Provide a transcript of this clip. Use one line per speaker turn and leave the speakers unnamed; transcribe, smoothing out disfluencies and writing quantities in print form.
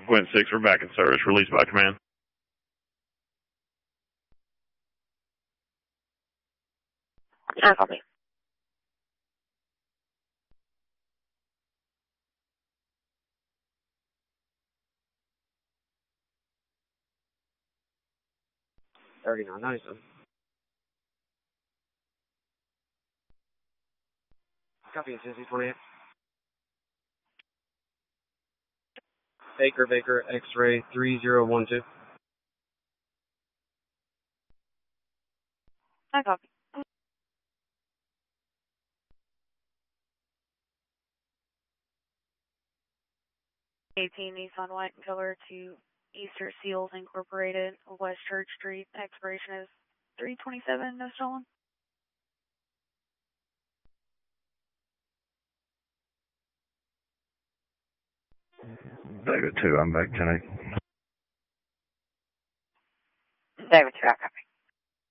Quint 6, we're back in service. Release by command.
Copy. $39.97. Copy, Cincy 28. Baker, X-ray 3012.
I copy. 18 Nissan White and Color to Easter Seals Incorporated, West Church Street. Expiration is 3/27. No stolen.
David 2, I'm back 10-8.
David 2, I copy.